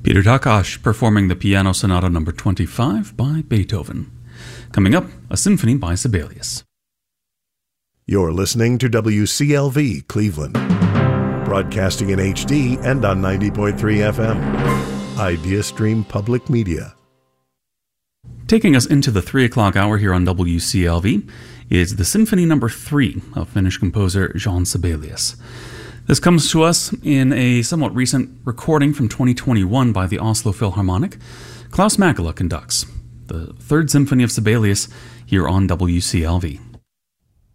Peter Takash performing the Piano Sonata No. 25 by Beethoven. Coming up, a symphony by Sibelius. You're listening to WCLV Cleveland, broadcasting in HD and on 90.3 FM. Idea Stream Public Media. Taking us into the 3 o'clock hour here on WCLV is the Symphony No. 3 of Finnish composer Jean Sibelius. This comes to us in a somewhat recent recording from 2021 by the Oslo Philharmonic. Klaus Mäkelä conducts the Third Symphony of Sibelius here on WCLV.